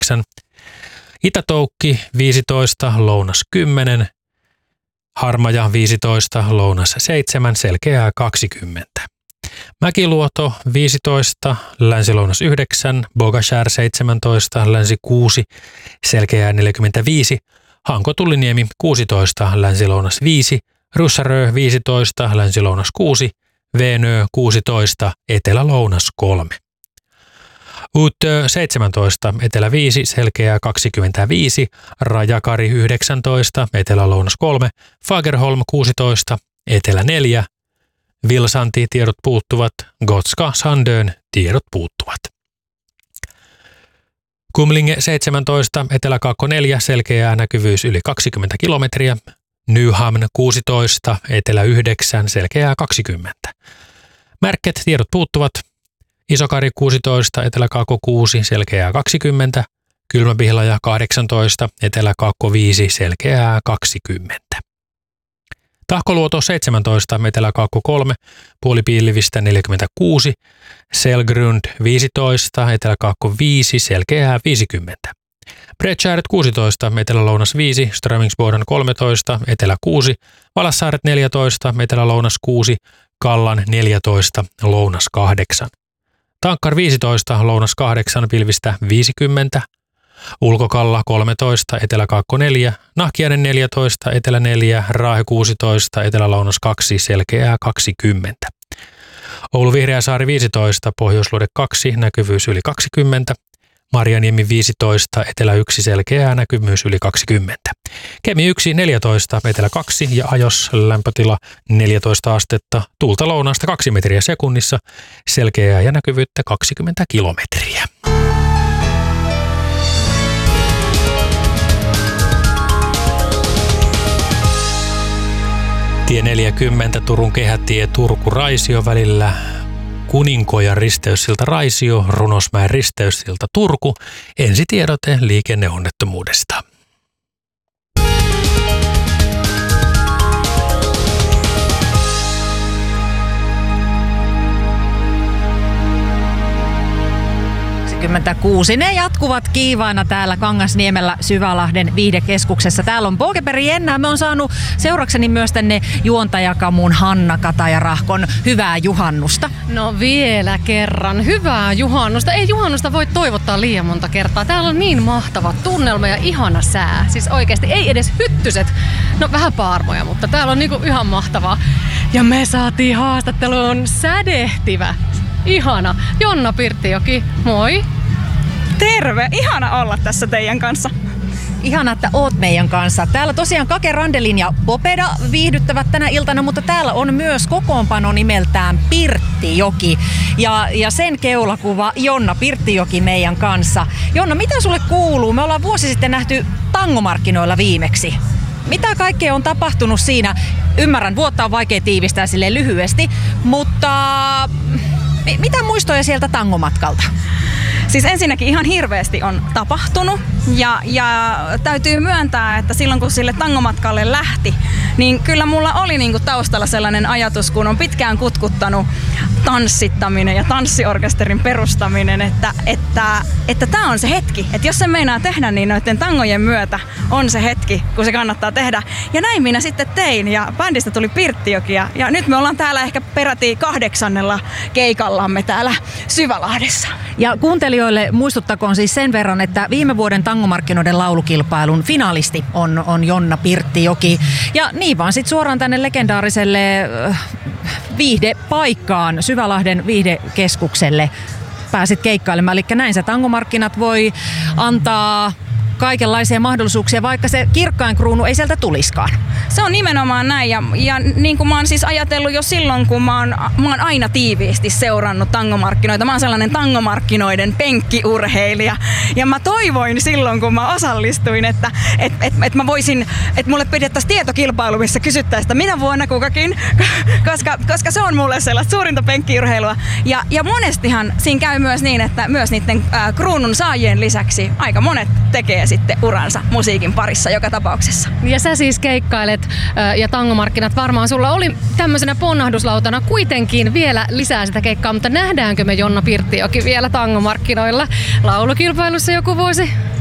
9, Itä-Toukki 15, lounas 10, Harmaja 15, lounas 7, selkeää 20. Mäkiluoto 15, länsi-lounas 9, Bogashär 17, länsi 6, selkeää 45, Hanko-Tulliniemi 16, länsi-lounas 5, Ryssärö 15, länsi-lounas 6, Veenö 16, etelä-lounas 3. Uutö 17, etelä 5, selkeää 25, Rajakari 19, etelä-lounas 3, Fagerholm 16, etelä 4, Vilsanti tiedot puuttuvat, Gotska Sandön tiedot puuttuvat. Kumlinge 17, etelä-kaakko 4, selkeää näkyvyys yli 20 kilometriä, Nyhamn 16, etelä 9, selkeää 20. Märket tiedot puuttuvat, Isokari 16, etelä-kaakko 6, selkeää 20, Kylmäpihlaja 18, etelä-kaakko 5, selkeää 20. Tahkoluoto 17, etelä-kaakko 3, puolipilvistä 46, Selgrund 15, etelä-kaakko 5, selkeää 50. Bredtjäret 16, etelä-lounas 5, Strömingsboden 13, etelä 6, Valassaaret 14, etelä-lounas 6, Kallan 14, lounas 8. Tankkar 15, lounas 8, pilvistä 50, Ulkokalla 13, etelä-kaakko 4, Nahkiainen 14, etelä 4, Raahe 16, etelä-lounas 2, selkeää 20. Oulu Vihreäsaari 15, Pohjoisluode 2, näkyvyys yli 20, Marjaniemi 15, etelä 1, selkeää näkyvyys yli 20. Kemi 1, 14, etelä 2 ja Ajos lämpötila 14 astetta, tuulta lounaasta 2 metriä sekunnissa, selkeää ja näkyvyyttä 20 kilometriä. Tie 40 Turun kehätie Turku-Raisio välillä Kuninkojan risteyssilta Raisio, Runosmäen risteyssilta Turku. Ensitiedote liikenneonnettomuudesta. Ne jatkuvat kiivaina täällä Kangasniemellä Syvälahden viihdekeskuksessa. Täällä on Polkeperi Jennää. Me on saanut seurakseni myös tänne juontajakamuun Hanna Kataja-Rahkon. Hyvää juhannusta. No vielä kerran. Hyvää juhannusta. Ei juhannusta voi toivottaa liian monta kertaa. Täällä on niin mahtava tunnelma ja ihana sää. Siis oikeasti ei edes hyttyset. No vähän paarmoja, mutta täällä on niinku ihan mahtavaa. Ja me saatiin haastatteluun sädehtivä. Ihana. Jonna Pirttijoki, moi. Terve, ihana olla tässä teidän kanssa. Ihana, että oot meidän kanssa. Täällä tosiaan Kake Randelin ja Popeda viihdyttävät tänä iltana, mutta täällä on myös kokoonpano nimeltään Pirttijoki. Ja sen keulakuva Jonna Pirttijoki meidän kanssa. Jonna, mitä sulle kuuluu? Me ollaan vuosi sitten nähty tangomarkkinoilla viimeksi. Mitä kaikkea on tapahtunut siinä? Ymmärrän, vuotta on vaikea tiivistää silleen lyhyesti, mutta mitä muistoja sieltä tangomatkalta? Siis ensinnäkin ihan hirveästi on tapahtunut ja täytyy myöntää, että silloin kun sille tangomatkalle lähti, niin kyllä mulla oli niinku taustalla sellainen ajatus, kun on pitkään kutkuttanut tanssittaminen ja tanssiorkesterin perustaminen, että tää on se hetki, että jos se meinaa tehdä, niin noiden tangojen myötä on se hetki, kun se kannattaa tehdä. Ja näin minä sitten tein ja bändistä tuli Pirttijoki ja nyt me ollaan täällä ehkä peräti 8. keikallamme täällä Syvälahdessa. Ja kuuntelijoille muistuttakoon siis sen verran, että viime vuoden tangomarkkinoiden laulukilpailun finalisti on Jonna Pirttijoki. Ja niin vaan sitten suoraan tänne legendaariselle viihdepaikkaan, Syvälahden viihdekeskukselle pääsit keikkailemaan. Eli näin se tangomarkkinat voi antaa kaikenlaisia mahdollisuuksia, vaikka se kirkkain kruunu ei sieltä tuliskaan. Se on nimenomaan näin ja niin kuin mä oon siis ajatellut jo silloin, kun mä oon aina tiiviisti seurannut tangomarkkinoita. Mä oon sellainen tangomarkkinoiden penkkiurheilija ja mä toivoin silloin, kun mä osallistuin, että mä voisin, että mulle pidettäisiin tietokilpailu, missä kysyttäisiin, että minä vuonna kukakin, koska se on mulle sellaista suurinta penkkiurheilua. Ja monestihan siinä käy myös niin, että myös niiden kruunun saajien lisäksi aika monet tekee sitten uransa musiikin parissa joka tapauksessa. Ja sä siis keikkailet ja tangomarkkinat varmaan sulla oli tämmöisenä ponnahduslautana kuitenkin vielä lisää sitä keikkaa, mutta nähdäänkö me Jonna Pirttijoki vielä tangomarkkinoilla laulukilpailussa joku vuosi?